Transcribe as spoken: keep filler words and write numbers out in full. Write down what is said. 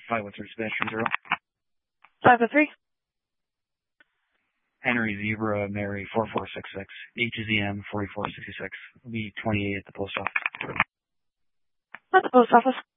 five one three Sebastian Zero. five oh three. Henry Zebra Mary four four six six. H Z M forty-four sixty-six. Will be twenty-eight at the post office. At the post office.